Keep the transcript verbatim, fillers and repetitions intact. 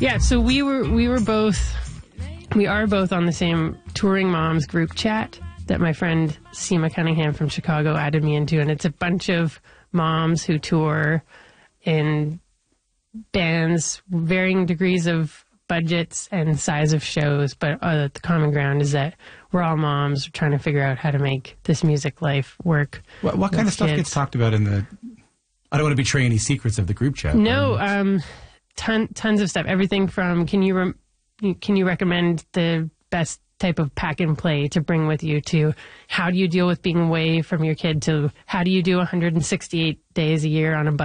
Yeah, so we were we were both we are both on the same Touring Moms group chat that my friend Seema Cunningham from Chicago added me into, and it's a bunch of moms who tour in bands, varying degrees of budgets and size of shows, but uh, the common ground is that we're all moms trying to figure out how to make this music life work. What, what kind of stuff kids. gets talked about in the... I don't want to betray any secrets of the group chat. No, um, ton, tons of stuff. Everything from can you rem- can you recommend the best type of pack and play to bring with you, to how do you deal with being away from your kid, to how do you do one hundred sixty-eight days a year on a bus